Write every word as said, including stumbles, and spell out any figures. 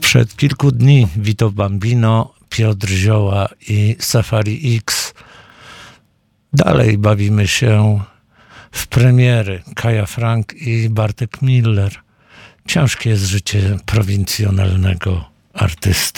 Sprzed kilku dni Vito Bambino, Piotr Zioła i Safari X. Dalej bawimy się w premiery Kaja Frank i Bartek Miller. Ciężkie jest życie prowincjonalnego artysty.